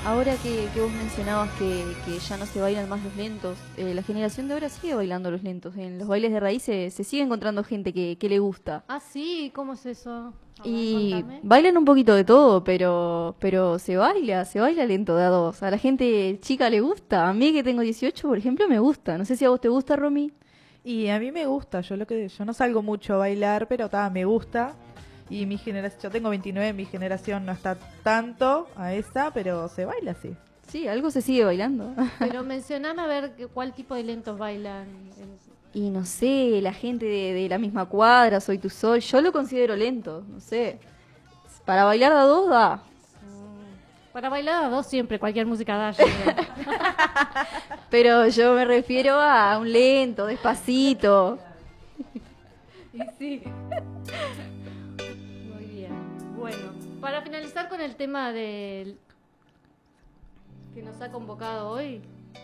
Ahora que vos mencionabas que ya no se bailan más los lentos, la generación de ahora sigue bailando los lentos. En los bailes de raíz se sigue encontrando gente que le gusta. Ah, sí, ¿cómo es eso? A ver, Y contame. bailan un poquito de todo, pero se baila lento de a dos. A la gente chica le gusta. A mí que tengo 18, por ejemplo, me gusta. No sé si a vos te gusta, Romy. Y a mí me gusta, yo no salgo mucho a bailar, pero me gusta. Y mi generación, yo tengo 29, mi generación no está tanto a esa, pero se baila así. Sí, algo se sigue bailando. Pero mencioname a ver cuál tipo de lentos bailan. Y no sé, la gente de la misma cuadra, Soy tu Sol, yo lo considero lento, no sé. Para bailar de a dos da. Para bailar a dos siempre, cualquier música da. Yo creo. Pero yo me refiero a un lento, despacito. Y sí. Muy bien. Bueno, para finalizar con el tema del que nos ha convocado hoy,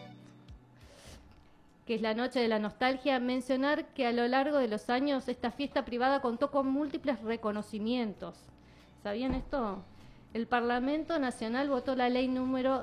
que es la Noche de la Nostalgia, mencionar que a lo largo de los años esta fiesta privada contó con múltiples reconocimientos. ¿Sabían esto? El Parlamento Nacional votó la ley número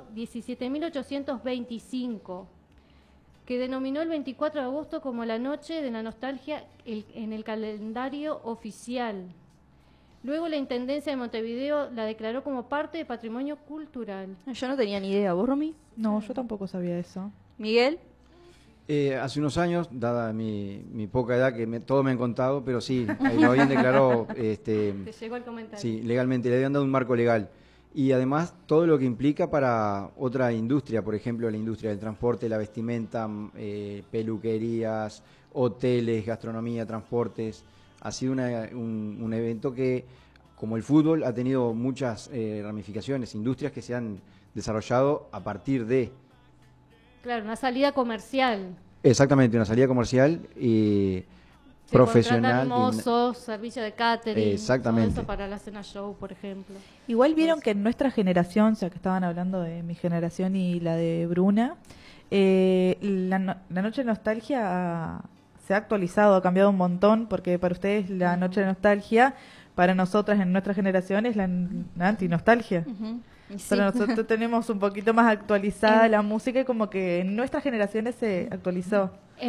17.825, que denominó el 24 de agosto como la Noche de la Nostalgia en el calendario oficial. Luego la Intendencia de Montevideo la declaró como parte de patrimonio cultural. Yo no tenía ni idea, ¿vos, Romy? No, yo tampoco sabía eso. ¿Miguel? Hace unos años, dada mi poca edad, que todos me han contado, pero sí, lo habían declarado Te llegó el comentario. sí, legalmente, le habían dado un marco legal. Y además todo lo que implica para otra industria, por ejemplo, la industria del transporte, la vestimenta, peluquerías, hoteles, gastronomía, transportes. Ha sido un evento que, como el fútbol, ha tenido muchas ramificaciones, industrias que se han desarrollado a partir de... Claro, una salida comercial. Exactamente, una salida comercial y Se profesional. contratan mozos, servicio de catering, Exactamente. todo eso para la cena show, por ejemplo. Igual vieron que en nuestra generación, ya que estaban hablando de mi generación y la de Bruna, la Noche de Nostalgia se ha actualizado, ha cambiado un montón, porque para ustedes la Noche de Nostalgia, para nosotras en nuestra generación es la antinostalgia. Y sí. Pero nosotros tenemos un poquito más actualizada la música y como que en nuestras generaciones se actualizó.